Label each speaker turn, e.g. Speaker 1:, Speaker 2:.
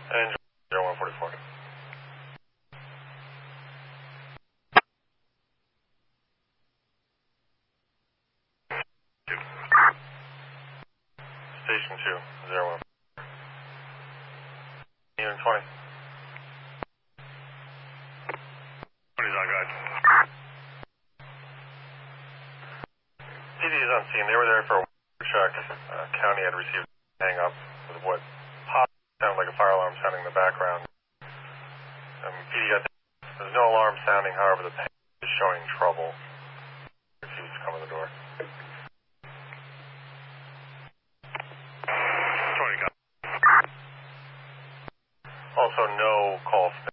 Speaker 1: And 0144. Station 2, 01. Unit 20.
Speaker 2: 20's on guard.
Speaker 1: PD is on scene. They were there for a check. County had received a hang up with what possibly sounded like a fire alarm sounding in the background. PD got there's no alarm sounding, however, the patient is showing trouble. Refused to come to the door.
Speaker 2: 20 got.
Speaker 1: Also, no call